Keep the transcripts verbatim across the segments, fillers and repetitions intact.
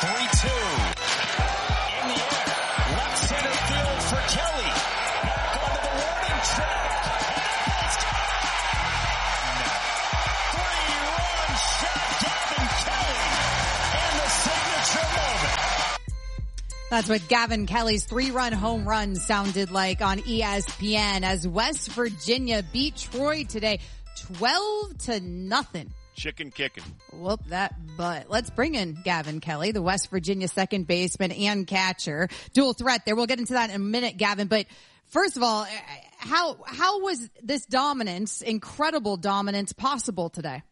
three two. In the air. Left center field for Kelly. Back onto the warning track. And it's three-run shot. Gavin Kelly. And the signature moment. That's what Gavin Kelly's three-run home run sounded like on E S P N as West Virginia beat Troy today twelve to nothing. Chicken kicking. Whoop that butt. Let's bring in Gavin Kelly, the West Virginia second baseman and catcher. Dual threat there. We'll get into that in a minute, Gavin. But first of all, how how was this dominance, incredible dominance, possible today?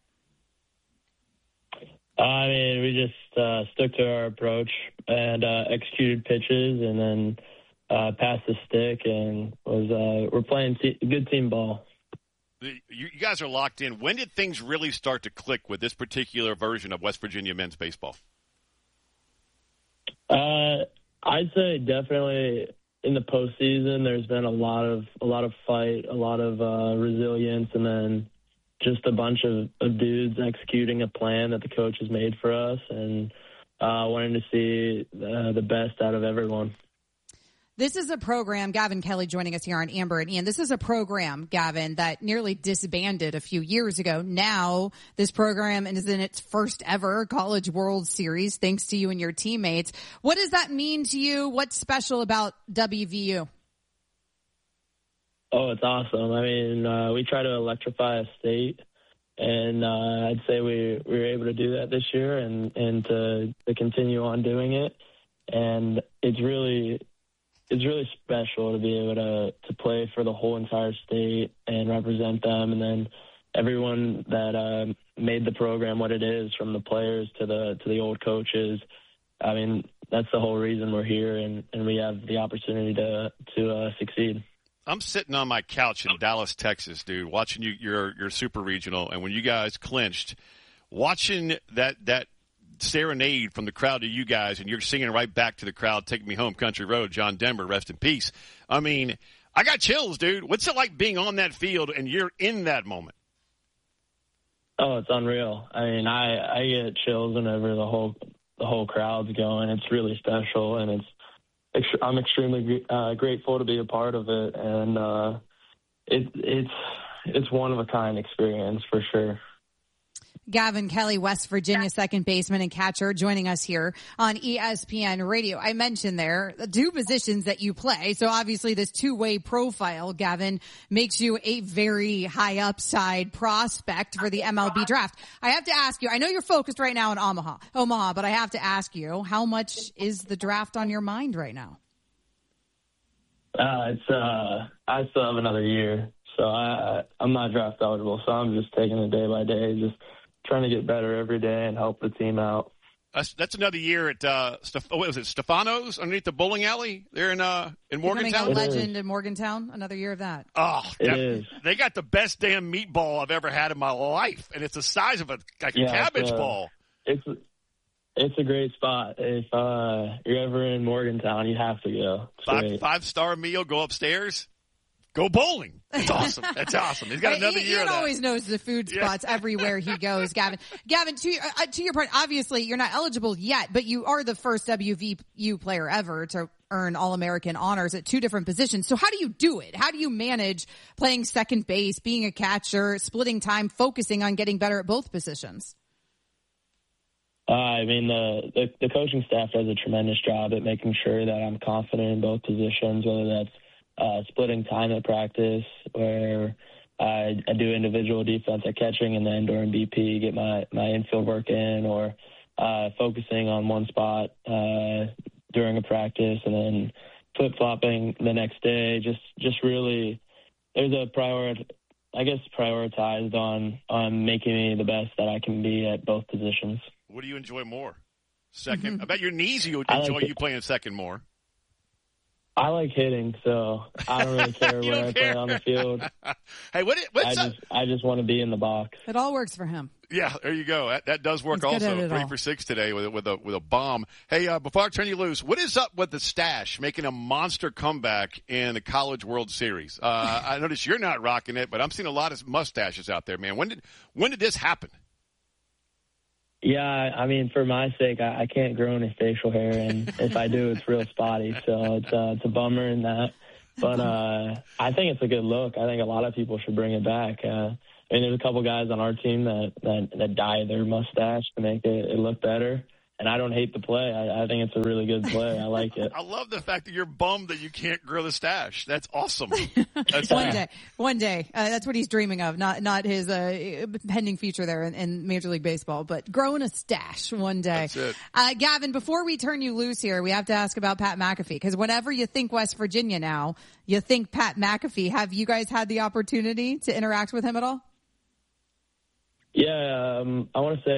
I mean, we just uh, stuck to our approach and uh, executed pitches, and then uh, passed the stick, and was uh, we're playing te- good team ball. You guys are locked in. When did things really start to click with this particular version of West Virginia men's baseball? Uh, I'd say definitely in the postseason. There's been a lot of a lot of fight, a lot of uh, resilience, and then just a bunch of, of dudes executing a plan that the coach has made for us, and uh, wanting to see uh, the best out of everyone. This is a program, Gavin Kelly joining us here on Amber and Ian. This is a program, Gavin, that nearly disbanded a few years ago. Now this program is in its first ever College World Series, thanks to you and your teammates. What does that mean to you? What's special about W V U? Oh, it's awesome. I mean, uh, we try to electrify a state, and uh, I'd say we, we were able to do that this year, and, and to, to continue on doing it. And it's really... It's really special to be able to, to play for the whole entire state and represent them, and then everyone that uh, made the program what it is, from the players to the to the old coaches. I mean, that's the whole reason we're here, and, and we have the opportunity to to uh, succeed. I'm sitting on my couch in Dallas, Texas, dude, watching you your your super regional, and when you guys clinched, watching that that. serenade from the crowd to you guys, and you're singing right back to the crowd, "Take Me Home, Country Road," John Denver, rest in peace. I mean, I got chills, dude. What's it like being on that field and you're in that moment? Oh, it's unreal. I mean, I, I get chills whenever the whole the whole crowd's going. It's really special, and it's I'm extremely uh, grateful to be a part of it, and uh, it, it's it's one of a kind experience for sure. Gavin Kelly, West Virginia second baseman and catcher, joining us here on E S P N Radio. I mentioned there the two positions that you play. So obviously this two-way profile, Gavin, makes you a very high upside prospect for the M L B draft. I have to ask you, I know you're focused right now in Omaha, Omaha, but I have to ask you, how much is the draft on your mind right now? Uh, it's, uh, I still have another year, so I, I'm not draft eligible, so I'm just taking it day by day, just trying to get better every day and help the team out. That's, that's another year at uh, Steph- what was it, Stefano's underneath the bowling alley there in uh in Morgantown. Becoming a legend in Morgantown. Another year of that. Oh, it that, is. They got the best damn meatball I've ever had in my life, and it's the size of a like a yeah, cabbage it's a, ball. It's it's a great spot. If uh, you're ever in Morgantown, you have to go. It's Five great. five star meal. Go upstairs. Go bowling. That's awesome. That's awesome. He's got another Ian, year Ian of that. always knows the food spots yeah. everywhere he goes, Gavin. Gavin, to, uh, to your point, obviously you're not eligible yet, but you are the first W V U player ever to earn All-American honors at two different positions. So how do you do it? How do you manage playing second base, being a catcher, splitting time, focusing on getting better at both positions? Uh, I mean, the, the, the coaching staff does a tremendous job at making sure that I'm confident in both positions, whether that's Uh, splitting time at practice, where I, I do individual defense at catching, and then during B P get my, my infield work in, or uh, focusing on one spot uh, during a practice, and then flip-flopping the next day. Just just really, there's a priority, I guess, prioritized on, on making me the best that I can be at both positions. What do you enjoy more? Second? Mm-hmm. I bet your knees you would I enjoy like you playing second more. I like hitting, so I don't really care where I care. play on the field. Hey, what? What's I just, I just want to be in the box. It all works for him. Yeah, there you go. That, that does work He's also. Three all. for six today with with a with a bomb. Hey, uh, before I turn you loose, what is up with the Stash making a monster comeback in the College World Series? Uh, I notice you're not rocking it, but I'm seeing a lot of mustaches out there, man. When did when did this happen? Yeah, I mean, for my sake, I, I can't grow any facial hair, and if I do, it's real spotty. So it's uh, it's a bummer in that. But uh, I think it's a good look. I think a lot of people should bring it back. Uh, I mean, there's a couple guys on our team that that, that dye their mustache to make it, it look better. And I don't hate the play. I, I think it's a really good play. I like it. I love the fact that you're bummed that you can't grow the stash. That's awesome. That's one day, one day. Uh, that's what he's dreaming of. Not not his uh, pending future there in, in Major League Baseball, but growing a stash one day. That's it. Uh, Gavin, before we turn you loose here, we have to ask about Pat McAfee, because whenever you think West Virginia now, you think Pat McAfee. Have you guys had the opportunity to interact with him at all? Yeah, um, I want to say